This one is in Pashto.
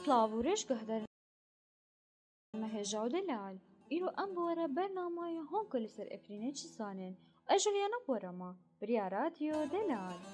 سلاوورش گهدر مهجاو دلال ایرو ام بواره برنامه هون کل سر افرینه چی سانن اجلیانا بورما بریا رادیو دلال